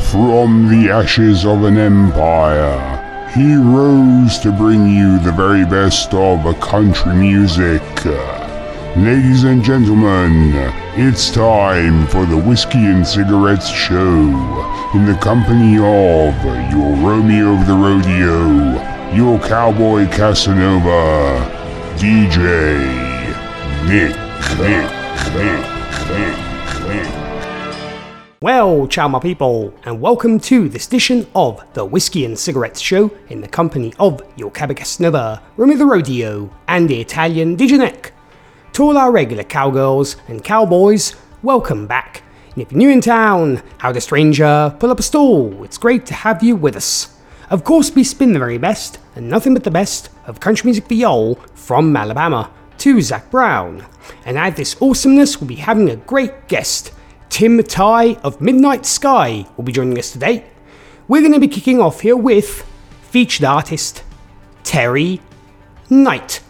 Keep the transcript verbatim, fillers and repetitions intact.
From the ashes of an empire, he rose to bring you the very best of country music. Ladies and gentlemen, it's time for the Whiskey and Cigarettes Show, in the company of your Romeo of the Rodeo, your Cowboy Casanova, D J Nick, Nick, Nick, Nick, Nick. Well, ciao my people, and welcome to this edition of the Whiskey and Cigarettes Show in the company of your Cowboy Casanova, Romeo the Rodeo, and the Italian D J Nick. To all our regular cowgirls and cowboys, welcome back. And if you're new in town, howdy a stranger, pull up a stall, it's great to have you with us. Of course, we spin the very best, and nothing but the best, of country music for y'all from Alabama to Zac Brown. And at this awesomeness, we'll be having a great guest. Tim Tye of Midnight Sky will be joining us today. We're going to be kicking off here with featured artist Terry Knight.